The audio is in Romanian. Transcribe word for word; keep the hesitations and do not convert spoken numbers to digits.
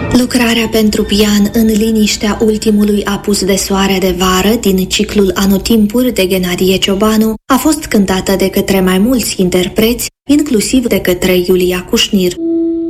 Lucrarea pentru pian în liniștea ultimului apus de soare de vară din ciclul Anotimpuri de Ghenadie Ciobanu a fost cântată de către mai mulți interpreți, inclusiv de către Iulia Cușnir.